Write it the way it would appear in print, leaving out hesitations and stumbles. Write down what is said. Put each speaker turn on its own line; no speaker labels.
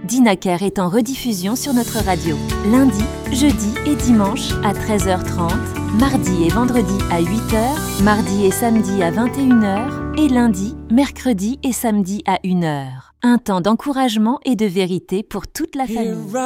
Dinaker est en rediffusion sur notre radio. Lundi, jeudi et dimanche à 13h30, mardi et vendredi à 8h, mardi et samedi à 21h et lundi, mercredi et samedi à 1h. Un temps d'encouragement et de vérité pour toute la famille.